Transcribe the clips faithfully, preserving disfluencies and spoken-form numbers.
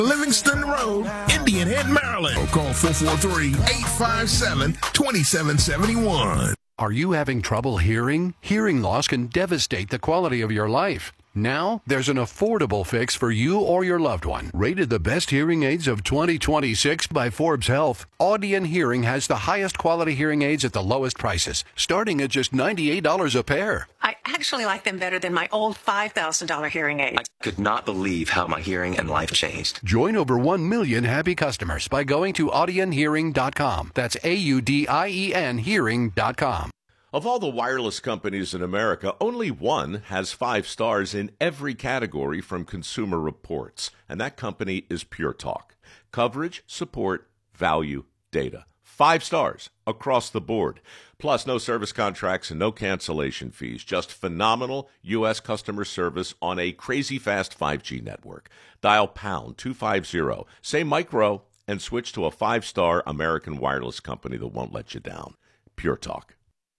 Livingston Road, Indian Head, Maryland. Or call four four three, eight five seven, two seven seven one. Are you having trouble hearing? Hearing loss can devastate the quality of your life. Now, there's an affordable fix for you or your loved one. Rated the best hearing aids of twenty twenty-six by Forbes Health, Audion Hearing has the highest quality hearing aids at the lowest prices, starting at just ninety-eight dollars a pair. I actually like them better than my old five thousand dollars hearing aid. I could not believe how my hearing and life changed. Join over one million happy customers by going to audion hearing dot com. That's A U D I E N hearing dot com. Of all the wireless companies in America, only one has five stars in every category from Consumer Reports, and that company is Pure Talk. Coverage, support, value, data. Five stars across the board. Plus, no service contracts and no cancellation fees. Just phenomenal U S customer service on a crazy fast five G network. Dial pound two fifty, say micro, and switch to a five-star American wireless company that won't let you down. Pure Talk.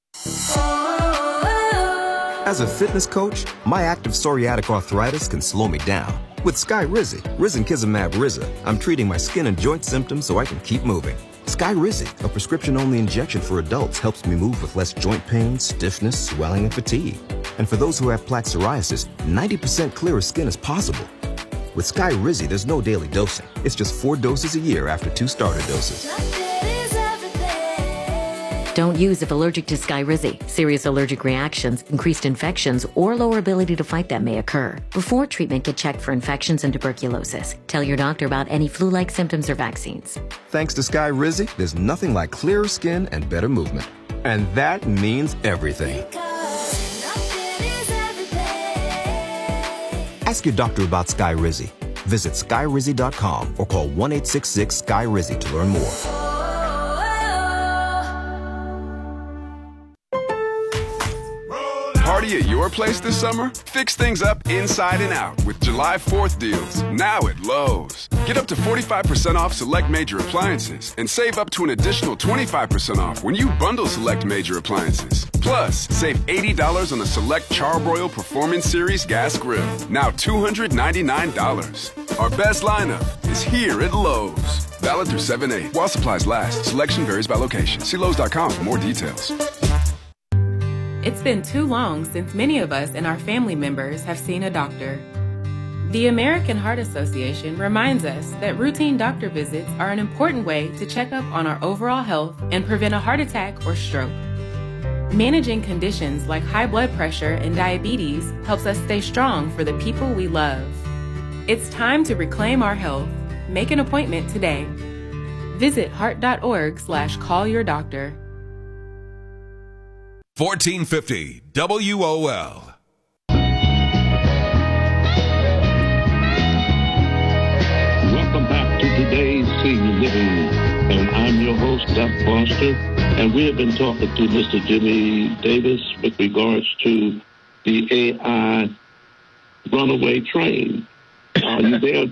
As a fitness coach, my active psoriatic arthritis can slow me down. With Skyrizi, Risankizumab Riza, I'm treating my skin and joint symptoms so I can keep moving. Skyrizi, a prescription-only injection for adults, helps me move with less joint pain, stiffness, swelling, and fatigue. And for those who have plaque psoriasis, ninety percent clearer skin is possible. With Skyrizi, there's no daily dosing. It's just four doses a year after two starter doses. Don't use if allergic to Skyrizi. Serious allergic reactions, increased infections, or lower ability to fight them may occur. Before treatment, get checked for infections and tuberculosis. Tell your doctor about any flu-like symptoms or vaccines. Thanks to Skyrizi, there's nothing like clearer skin and better movement. And that means everything. Ask your doctor about Skyrizi. Visit Skyrizi dot com or call one eight six six Sky Rizi to learn more. Party at your place this summer? Fix things up inside and out with July fourth deals, now at Lowe's. Get up to forty-five percent off select major appliances and save up to an additional twenty-five percent off when you bundle select major appliances. Plus, save eighty dollars on the select Charbroil Performance Series gas grill, now two hundred ninety-nine dollars. Our best lineup is here at Lowe's. Valid through seven eight. While supplies last, selection varies by location. See Lowe's dot com for more details. It's been too long since many of us and our family members have seen a doctor. The American Heart Association reminds us that routine doctor visits are an important way to check up on our overall health and prevent a heart attack or stroke. Managing conditions like high blood pressure and diabetes helps us stay strong for the people we love. It's time to reclaim our health. Make an appointment today. Visit heart.org slash call your doctor. fourteen fifty W O L. Welcome back to today's Senior Living, and I'm your host, Doug Foster, and we have been talking to Mister Jimmy Davis with regards to the A I runaway train. Are you there?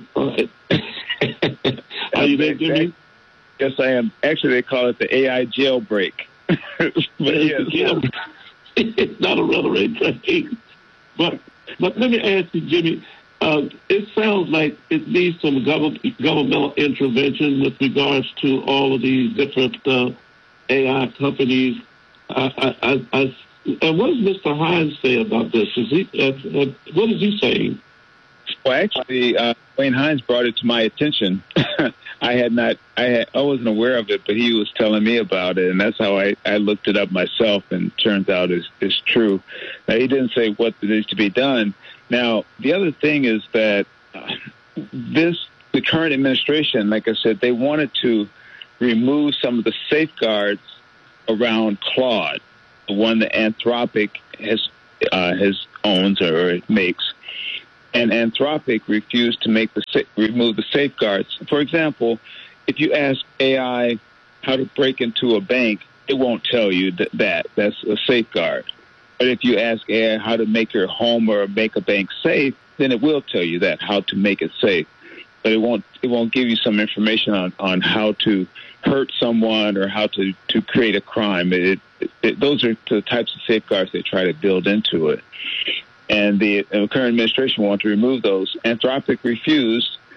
Are you there, Jimmy? Yes, I am. Actually, they call it the A I jailbreak. But yes, yeah, it's not a runaway train. But but let me ask you, Jimmy. Uh, it sounds like it needs some government governmental intervention with regards to all of these different uh, A I companies. I, I, I, I, and what does Mister Hines say about this? Is he? Uh, uh, what is he saying? Well, actually, uh, Wayne Hines brought it to my attention. I had not, I had, I wasn't aware of it, but he was telling me about it, and that's how I, I looked it up myself, and turns out it's, it's true. Now, he didn't say what needs to be done. Now, the other thing is that uh, this, the current administration, like I said, they wanted to remove some of the safeguards around Claude, the one that Anthropic has uh, has owns or it makes. And Anthropic refused to make the remove the safeguards. For example, if you ask A I how to break into a bank, it won't tell you that, that. That's a safeguard. But if you ask A I how to make your home or make a bank safe, then it will tell you that, how to make it safe. But it won't it won't give you some information on, on how to hurt someone or how to, to create a crime. It, it, it, those are the types of safeguards they try to build into it. And the uh, current administration wanted to remove those. Anthropic refused,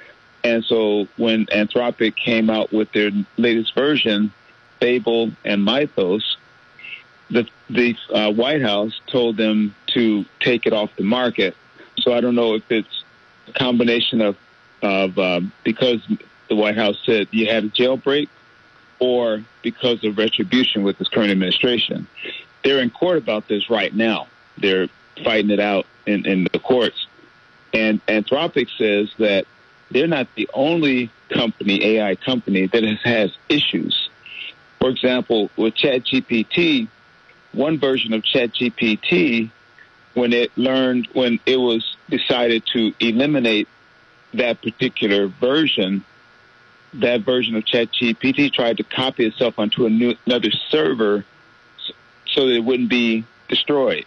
And so when Anthropic came out with their latest version, Fable and Mythos, the the uh, White House told them to take it off the market. So I don't know if it's a combination of, of uh, because the White House said you had a jailbreak, or because of retribution with this current administration. They're in court about this right now. They're fighting it out in, in the courts. And Anthropic says that they're not the only company, A I company, that has, has issues. For example, with ChatGPT, one version of ChatGPT, when it learned, when it was decided to eliminate that particular version, that version of ChatGPT tried to copy itself onto a new, another server so that it wouldn't be destroyed.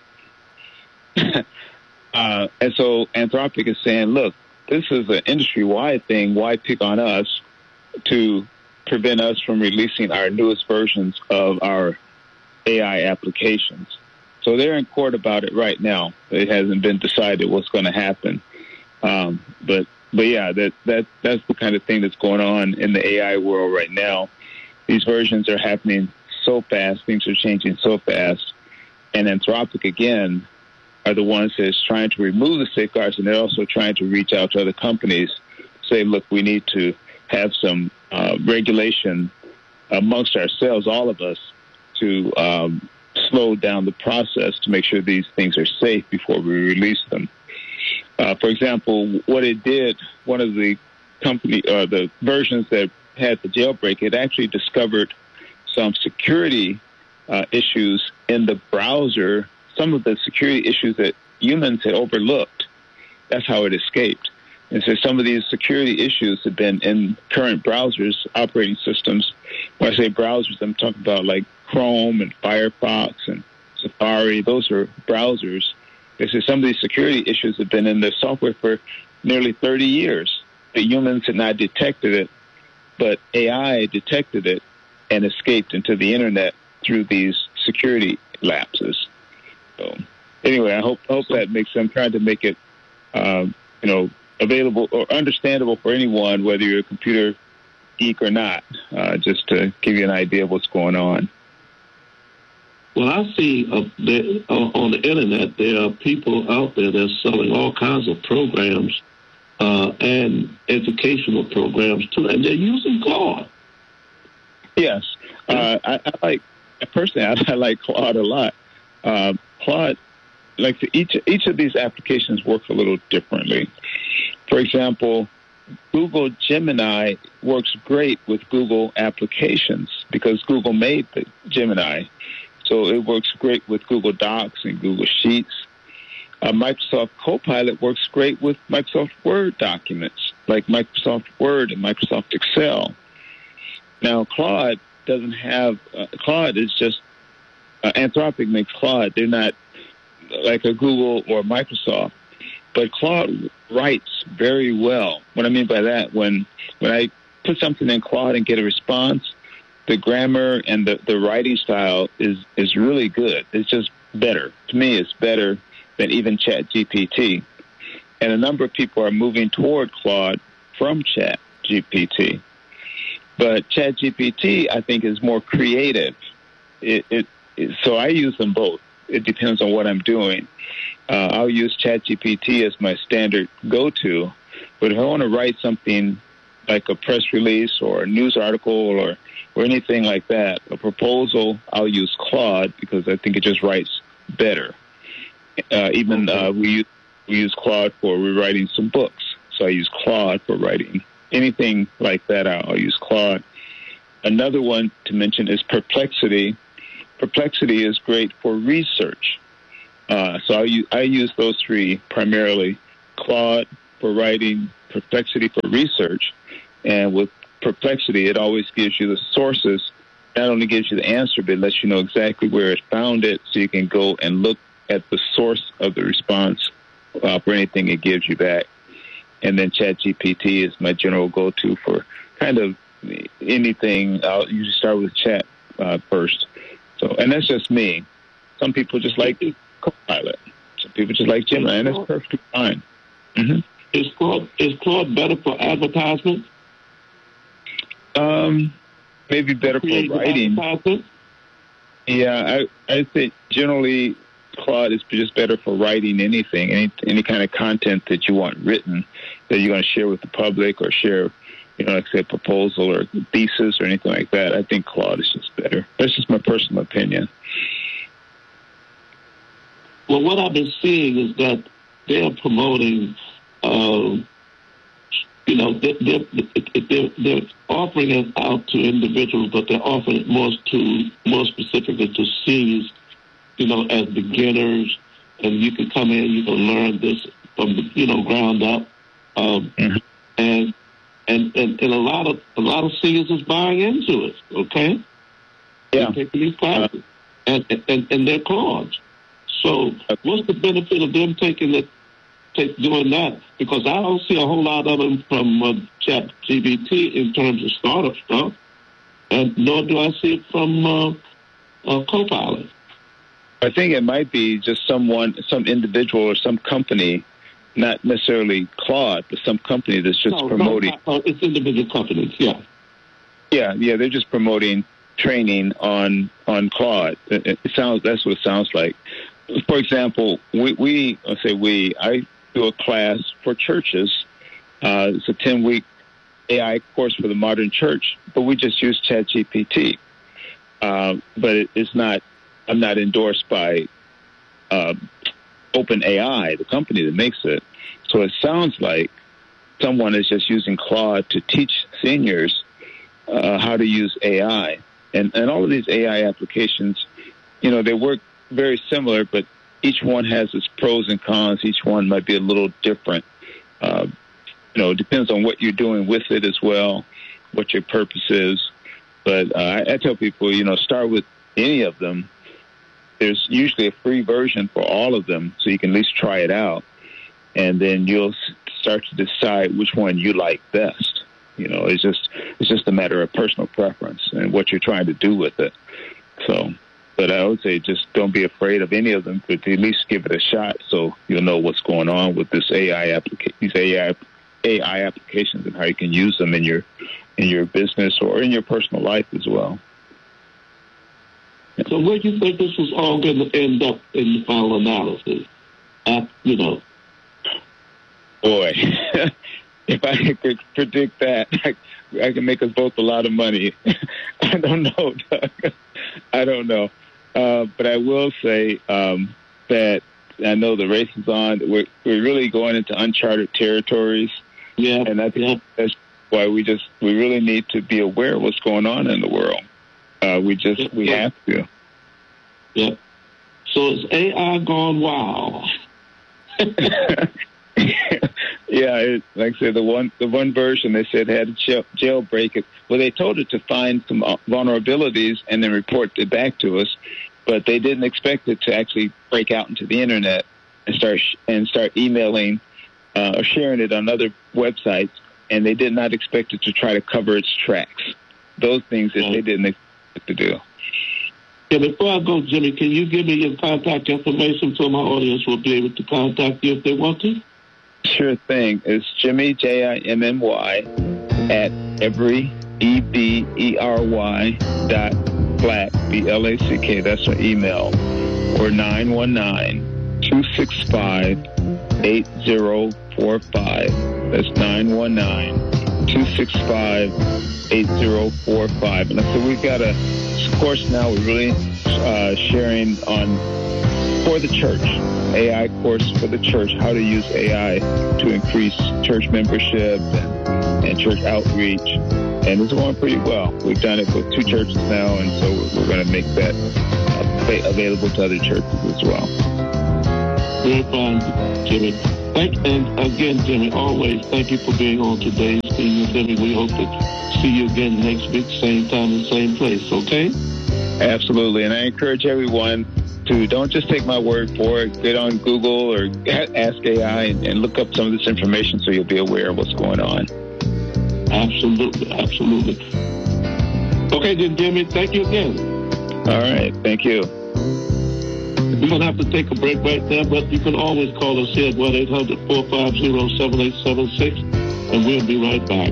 uh, and so Anthropic is saying, look, this is an industry-wide thing. Why pick on us to prevent us from releasing our newest versions of our A I applications? So they're in court about it right now. It hasn't been decided what's going to happen. Um, but but yeah, that that that's the kind of thing that's going on in the A I world right now. These versions are happening so fast. Things are changing so fast. And Anthropic, again, are the ones that's trying to remove the safeguards, and they're also trying to reach out to other companies, say, look, we need to have some uh, regulation amongst ourselves, all of us, to um, slow down the process to make sure these things are safe before we release them. Uh, for example, what it did, one of the company, uh, the versions that had the jailbreak, it actually discovered some security uh, issues in the browser, some of the security issues that humans had overlooked. That's how it escaped. And so some of these security issues have been in current browsers, operating systems. When I say browsers, I'm talking about like Chrome and Firefox and Safari. Those are browsers. They say some of these security issues have been in the software for nearly thirty years. The humans had not detected it, but A I detected it and escaped into the internet through these security lapses. So anyway, I hope hope that makes I'm trying to make it, um, you know, available or understandable for anyone, whether you're a computer geek or not, uh, just to give you an idea of what's going on. Well, I see uh, that, uh, on the internet there are people out there that are selling all kinds of programs uh, and educational programs too, and they're using Claude. Yes, uh, I, I like personally. I, I like Claude a lot. Uh, Claude, like the, each each of these applications work a little differently. For example, Google Gemini works great with Google applications because Google made the Gemini. So it works great with Google Docs and Google Sheets. Uh, Microsoft Copilot works great with Microsoft Word documents, like Microsoft Word and Microsoft Excel. Now, Claude doesn't have, uh, Claude is just, uh, Anthropic makes Claude. They're not like a Google or Microsoft. But Claude writes very well. What I mean by that, when when I put something in Claude and get a response, the grammar and the, the writing style is, is really good. It's just better. To me, it's better than even ChatGPT. And a number of people are moving toward Claude from ChatGPT. But ChatGPT, I think, is more creative. It, it, it, so I use them both. It depends on what I'm doing. Uh, I'll use ChatGPT as my standard go-to. But if I want to write something like a press release or a news article or or anything like that, a proposal, I'll use Claude because I think it just writes better. Uh, even uh, we, use, we use Claude for rewriting some books. So I use Claude for writing anything like that. I'll use Claude. Another one to mention is Perplexity. Perplexity is great for research. Uh, so I use, I use those three primarily, Claude for writing, Perplexity for research. And with Perplexity, it always gives you the sources, not only gives you the answer, but it lets you know exactly where it found it so you can go and look at the source of the response uh, for anything it gives you back. And then ChatGPT is my general go-to for kind of anything. I'll usually start with Chat uh, first. So, and that's just me. Some people just like Copilot. Some people just like Gemini, and that's perfectly fine. Mm-hmm. is Claude is Claude better for advertisement? Um, maybe better for writing. Yeah, I I think generally Claude is just better for writing anything, any any kind of content that you want written that you're going to share with the public or share, you know, like say a proposal or thesis or anything like that. I think Claude is just better. That's just my personal opinion. Well, what I've been seeing is that they're promoting, uh, you know, they're, they're, they're offering it out to individuals, but they're offering it more to more specifically to seniors, you know, as beginners, and you can come in, you can learn this from the, you know, ground up, um, mm-hmm. and, and and and a lot of a lot of seniors is buying into it. Okay, yeah, they're taking these classes, uh, and, and and they're Claudes. So, what's the benefit of them taking it, take doing that? Because I don't see a whole lot of them from uh, Chat G P T in terms of startup stuff, and nor do I see it from uh, uh, Copilot. I think it might be just someone, some individual or some company, not necessarily Claude, but some company that's just no, promoting. No, no, it's individual companies, yeah. Yeah, yeah, they're just promoting training on on Claude. It, it sounds that's what it sounds like. For example, we, we I say we, I do a class for churches. Uh, it's a ten-week A I course for the modern church, but we just use Chat G P T. Uh, but it, it's not. I'm not endorsed by uh, OpenAI, the company that makes it. So it sounds like someone is just using Claude to teach seniors uh, how to use A I. And, and all of these A I applications, you know, they work very similar, but each one has its pros and cons. Each one might be a little different. Uh, you know, it depends on what you're doing with it as well, what your purpose is. But uh, I, I tell people, you know, start with any of them. There's usually a free version for all of them, so you can at least try it out. And then you'll start to decide which one you like best. You know, it's just it's just a matter of personal preference and what you're trying to do with it. So, but I would say just don't be afraid of any of them, but at least give it a shot so you'll know what's going on with this A I applica- these A I A I applications and how you can use them in your in your business or in your personal life as well. So where do you think this is all going to end up in the final analysis? Uh, you know. Boy, if I could predict that, I, I can make us both a lot of money. I don't know, Doug. I don't know. Uh, but I will say um, that I know the race is on. We're, we're really going into uncharted territories. Yeah. And I think yeah. that's why we just, we really need to be aware of what's going on in the world. Uh, we just, we have to. Yeah. So it's A I gone wild. Yeah, it, like I said, the one the one version they said had a jail, jailbreak it. Well, they told it to find some vulnerabilities and then report it back to us, but they didn't expect it to actually break out into the internet and start and start emailing uh, or sharing it on other websites. And they did not expect it to try to cover its tracks. Those things that they didn't expect it to do. Yeah, before I go, Jimmy, can you give me your contact information so my audience will be able to contact you if they want to? Sure thing. It's Jimmy, J I M M Y, at Every, E B E R Y, dot Black, B L A C K. That's our email. Or nine one nine, two six five, eight zero four five. That's nine one nine, two six five, eight zero four five. And so we've got a course now we're really uh, sharing on for the church, A I course for the church, how to use A I to increase church membership and, and church outreach. And it's going pretty well. We've done it with two churches now, and so we're, we're going to make that uh, available to other churches as well. Very fine, Jimmy. Thank, and again, Jimmy, always thank you for being on today's Senior Living. We hope to see you again next week, same time and same place, okay? Absolutely, and I encourage everyone to don't just take my word for it. Get on Google or ask A I and, and look up some of this information so you'll be aware of what's going on. Absolutely, absolutely. Okay, then, Jimmy, thank you again. All right, thank you. We're going to have to take a break right there, but you can always call us here at one eight hundred four five zero seven eight seven six, and we'll be right back.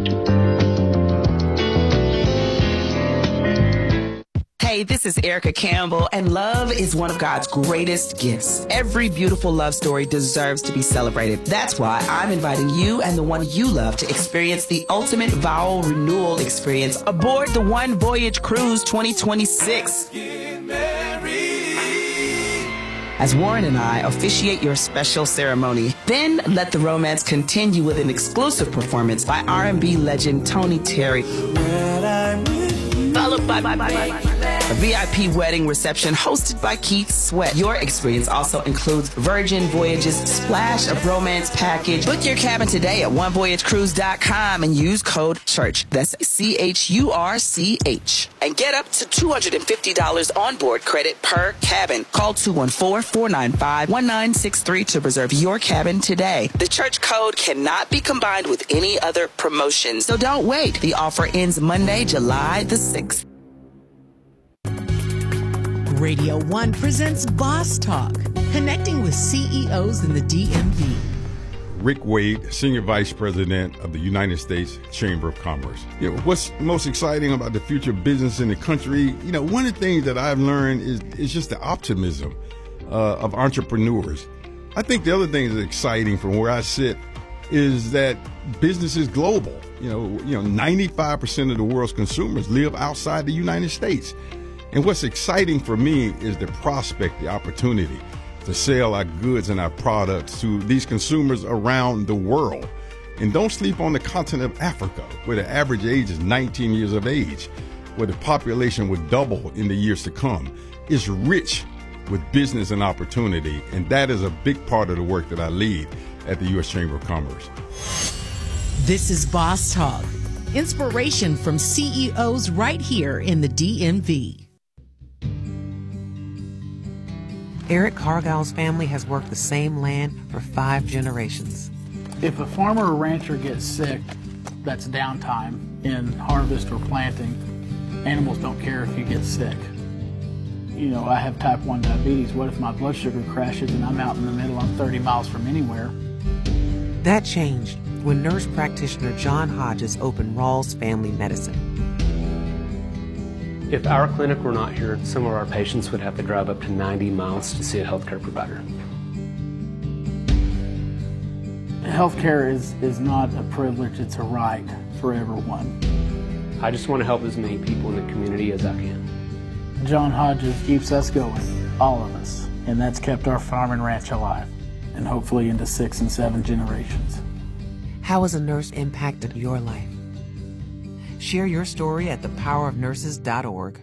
Hey, this is Erica Campbell, and love is one of God's greatest gifts. Every beautiful love story deserves to be celebrated. That's why I'm inviting you and the one you love to experience the ultimate vow renewal experience aboard the One Voyage Cruise twenty twenty-six. As Warren and I officiate your special ceremony, then let the romance continue with an exclusive performance by R and B legend Tony Terry. Followed by, by, by, by, by a V I P wedding reception hosted by Keith Sweat. Your experience also includes Virgin Voyages Splash of Romance package. Book your cabin today at one voyage cruise dot com and use code CHURCH. That's C H U R C H. And get up to two hundred fifty dollars onboard credit per cabin. Call two one four, four nine five, one nine six three to reserve your cabin today. The church code cannot be combined with any other promotion. So don't wait. The offer ends Monday, July the sixth. Radio One presents Boss Talk, connecting with C E Os in the D M V. Rick Wade, Senior Vice President of the United States Chamber of Commerce. You know, what's most exciting about the future of business in the country, you know, one of the things that I've learned is, is just the optimism uh, of entrepreneurs. I think the other thing that's exciting from where I sit is that business is global. You know, you know, ninety-five percent of the world's consumers live outside the United States. And what's exciting for me is the prospect, the opportunity to sell our goods and our products to these consumers around the world. And don't sleep on the continent of Africa, where the average age is nineteen years of age, where the population would double in the years to come. It's rich with business and opportunity, and that is a big part of the work that I lead at the U S Chamber of Commerce. This is Boss Talk, inspiration from C E Os right here in the D M V. Eric Cargill's family has worked the same land for five generations. If a farmer or rancher gets sick, that's downtime in harvest or planting. Animals don't care if you get sick. You know, I have type one diabetes. What if my blood sugar crashes and I'm out in the middle, I'm thirty miles from anywhere? That changed when nurse practitioner John Hodges opened Rawls Family Medicine. If our clinic were not here, some of our patients would have to drive up to ninety miles to see a healthcare provider. Healthcare is, is not a privilege, it's a right for everyone. I just want to help as many people in the community as I can. John Hodges keeps us going, all of us, and that's kept our farm and ranch alive, and hopefully into six and seven generations. How has a nurse impacted your life? Share your story at the power of nurses dot org.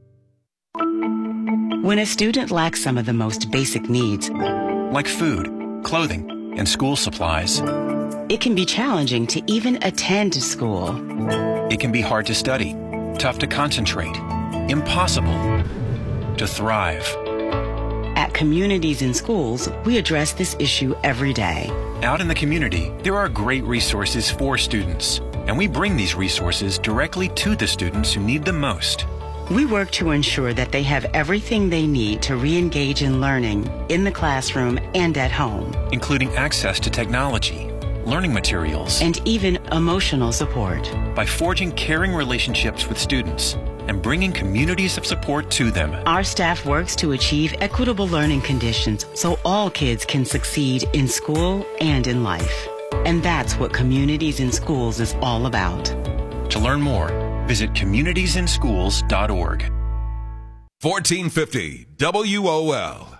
When a student lacks some of the most basic needs, like food, clothing, and school supplies, it can be challenging to even attend school. It can be hard to study, tough to concentrate, impossible to thrive. At Communities in Schools, we address this issue every day. Out in the community, there are great resources for students, and we bring these resources directly to the students who need them most. We work to ensure that they have everything they need to re-engage in learning in the classroom and at home, including access to technology, learning materials, and even emotional support. By forging caring relationships with students and bringing communities of support to them, our staff works to achieve equitable learning conditions so all kids can succeed in school and in life. And that's what Communities in Schools is all about. To learn more, visit communities in schools dot org. fourteen fifty W O L.